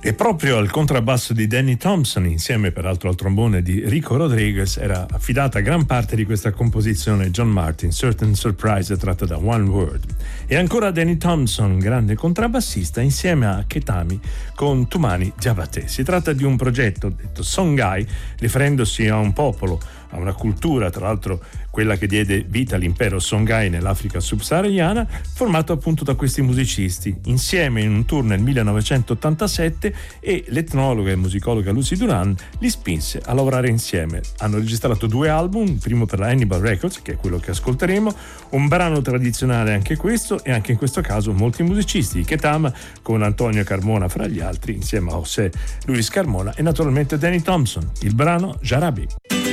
E proprio al contrabbasso di Danny Thompson, insieme peraltro al trombone di Rico Rodriguez, era affidata gran parte di questa composizione John Martin, Certain Surprise, tratta da One Word. E ancora Danny Thompson, grande contrabbassista, insieme a Ketami con Tumani Diabaté. Si tratta di un progetto detto Songhai, riferendosi a un popolo, a una cultura, tra l'altro quella che diede vita all'impero Songhai nell'Africa subsahariana, formato appunto da questi musicisti, insieme in un tour nel 1987, e l'etnologa e musicologa Lucy Duran li spinse a lavorare insieme. Hanno registrato 2 album, il primo per la Hannibal Records, che è quello che ascolteremo, un brano tradizionale anche questo, e anche in questo caso molti musicisti, Ketam con Antonio Carmona fra gli altri, insieme a José Luis Carmona e naturalmente Danny Thompson. Il brano Jarabi.